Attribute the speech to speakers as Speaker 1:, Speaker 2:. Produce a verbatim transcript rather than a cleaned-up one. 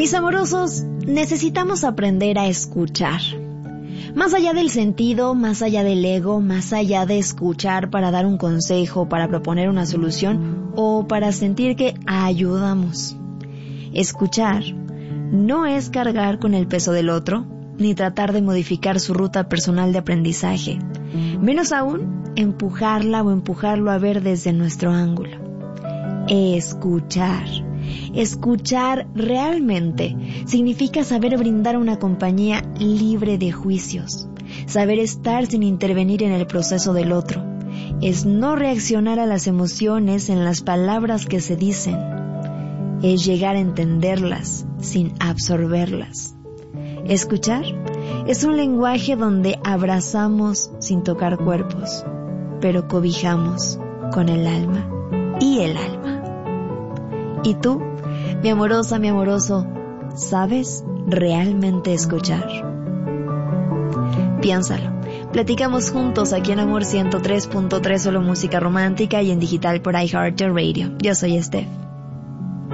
Speaker 1: Mis amorosos, necesitamos aprender a escuchar. Más allá del sentido, más allá del ego, más allá de escuchar para dar un consejo, para proponer una solución o para sentir que ayudamos. Escuchar no es cargar con el peso del otro, ni tratar de modificar su ruta personal de aprendizaje. Menos aún, empujarla o empujarlo a ver desde nuestro ángulo. Escuchar. Escuchar realmente significa saber brindar una compañía libre de juicios, saber estar sin intervenir en el proceso del otro. Es no reaccionar a las emociones en las palabras que se dicen. Es llegar a entenderlas sin absorberlas. Escuchar es un lenguaje donde abrazamos sin tocar cuerpos, pero cobijamos con el alma y el alma. ¿Y tú, mi amorosa, mi amoroso, sabes realmente escuchar? Piénsalo. Platicamos juntos aquí en Amor ciento tres punto tres, solo música romántica, y en digital por iHeartRadio. Yo soy Steph.